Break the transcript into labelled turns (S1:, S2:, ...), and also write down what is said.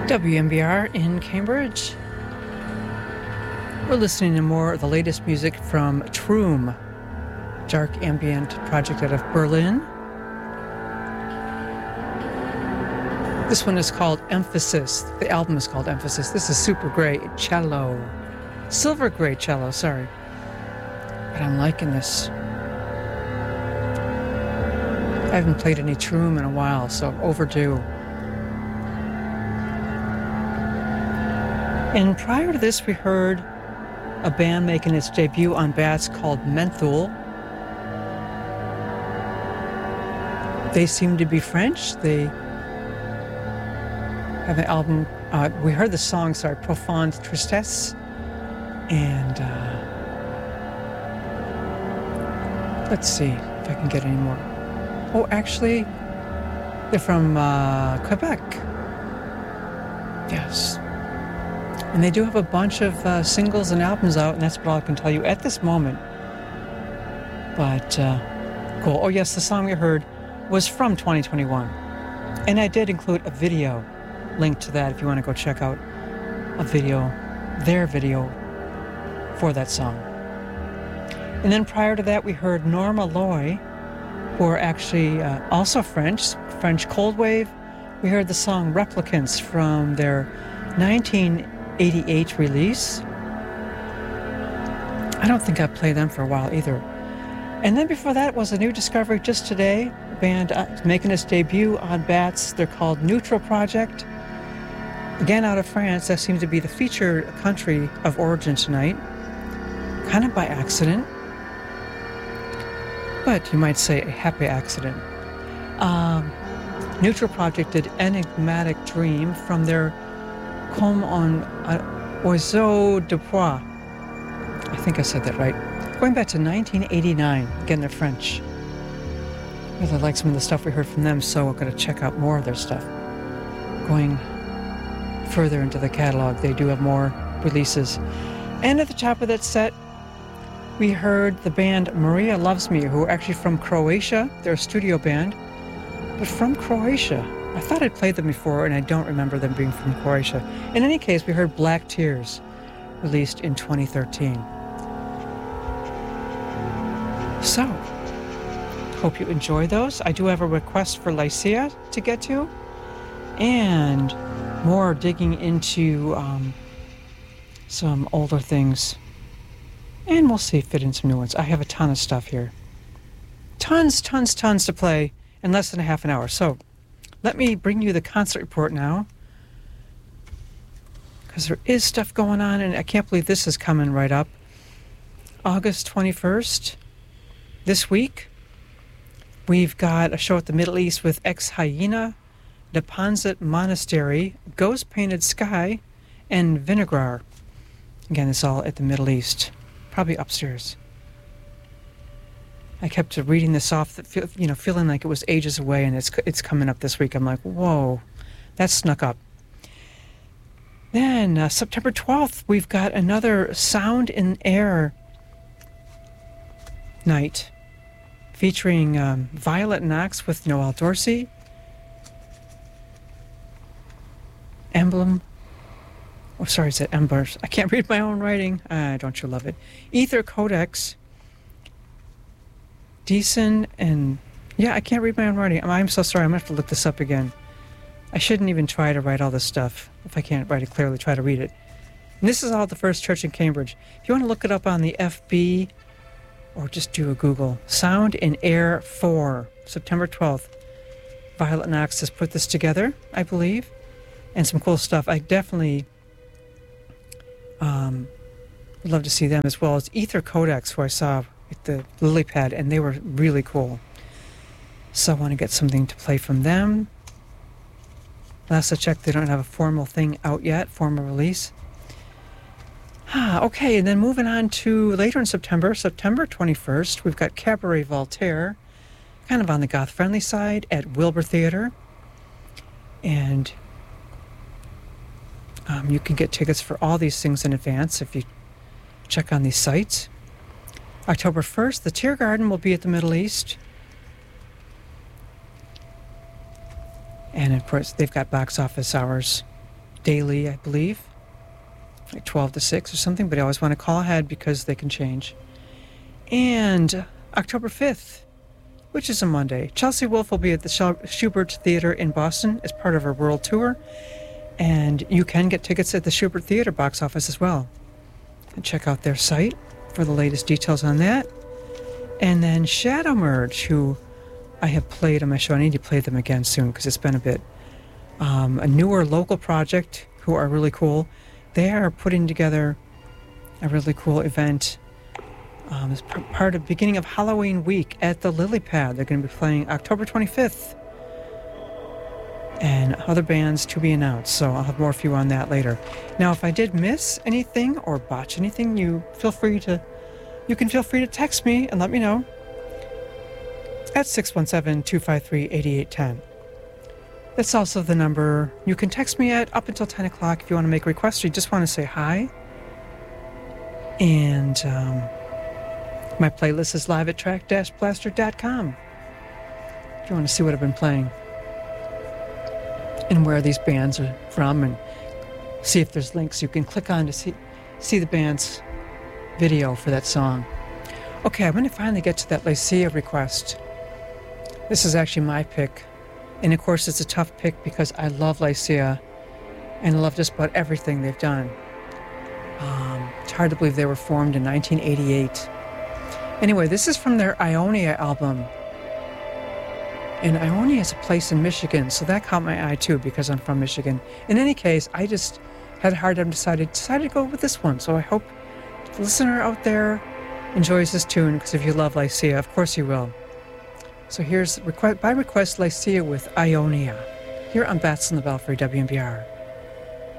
S1: WMBR in Cambridge. We're listening to more of the latest music from Troom, dark ambient project out of Berlin. This one is called Emphasis. The album is called Emphasis. This is super great cello. Silver gray cello, sorry. But I'm liking this. I haven't played any Troom in a while, so overdue. And prior to this, we heard a band making its debut on Bats called Menthul. They seem to be French. They have an album. We heard the song, Profonde Tristesse. And let's see if I can get any more. Oh, actually, they're from Quebec. Yes. And they do have a bunch of singles and albums out, and that's what I can tell you at this moment. But, cool. Oh, yes, the song we heard was from 2021. And I did include a video link to that if you want to go check out a video, their video for that song. And then prior to that, we heard Norma Loy, who are actually also French Cold Wave. We heard the song Replicants from their 1988 release. I don't think I've played them for a while either. And then before that was a new discovery just today, a band making its debut on Bats. They're called Neutral Project. Again, out of France. That seems to be the featured country of origin tonight. Kind of by accident. But you might say a happy accident. Neutral Project did Enigmatic Dream from their Comme un oiseau de proie. I think I said that right. Going back to 1989. Again, they're French. I really like some of the stuff we heard from them, so we're going to check out more of their stuff. Going further into the catalog, they do have more releases. And at the top of that set, we heard the band Maria Loves Me, who are actually from Croatia. They're a studio band, but from Croatia. I thought I'd played them before, and I don't remember them being from Croatia. In any case, we heard Black Tears, released in 2013. So, hope you enjoy those. I do have a request for Lycia to get to, and more digging into some older things. And we'll see, fit in some new ones. I have a ton of stuff here. Tons to play in less than a half an hour. So let me bring you the concert report now, because there is stuff going on, and I can't believe this is coming right up. August 21st, this week, we've got a show at the Middle East with Ex Hyena, the Neponset Monastery, Ghost Painted Sky, and Vinegrar. Again, it's all at the Middle East. Probably upstairs. I kept reading this off, feeling like it was ages away, and it's coming up this week. I'm like, whoa, that snuck up. Then September 12th, we've got another Sound in Air night featuring Violet Knox with Noel Dorsey, Emblem. Oh, sorry, is it Embers? I can't read my own writing. Don't you love it? Ether Codex, Deason, and... Yeah, I can't read my own writing. I'm so sorry. I'm going to have to look this up again. I shouldn't even try to write all this stuff. If I can't write it clearly, try to read it. And this is all the First Church in Cambridge. If you want to look it up on the FB, or just do a Google. Sound in Air 4, September 12th. Violet Knox has put this together, I believe. And some cool stuff. I definitely... would love to see them, as well as Ether Codex, who I saw at the Lily Pad, and they were really cool. So I want to get something to play from them. Last I checked, they don't have a formal thing out yet, formal release. Okay, and then moving on to later in September 21st, we've got Cabaret Voltaire, kind of on the goth-friendly side, at Wilbur Theater. And you can get tickets for all these things in advance if you check on these sites. October 1st, the Tear Garden will be at the Middle East. And of course, they've got box office hours daily, I believe, like 12 to 6 or something, but I always want to call ahead because they can change. And October 5th, which is a Monday, Chelsea Wolfe will be at the Schubert Theater in Boston as part of her world tour. And you can get tickets at the Schubert Theater box office as well. And check out their site for the latest details on that. And then Shadow Merge, who I have played on my show. I need to play them again soon because it's been a bit. A newer local project who are really cool. They are putting together a really cool event as part of beginning of Halloween week at the Lily Pad. They're going to be playing October 25th. And other bands to be announced, so I'll have more for you on that later. Now, if I did miss anything or botch anything, you can feel free to text me and let me know at 617-253-8810. That's also the number you can text me at up until 10 o'clock if you want to make requests or you just want to say hi. And my playlist is live at track-blaster.com if you want to see what I've been playing and where these bands are from and see if there's links you can click on to see the band's video for that song. Okay, I'm going to finally get to that Lycia request. This is actually my pick. And of course, it's a tough pick because I love Lycia and I love just about everything they've done. It's hard to believe they were formed in 1988. Anyway, this is from their Ionia album. And Ionia is a place in Michigan, so that caught my eye too because I'm from Michigan. In any case, I just had a hard time decided to go with this one. So I hope the listener out there enjoys this tune because if you love Lycia, of course you will. So here's by request Lycia with Ionia here on Bats in the Belfry WMBR.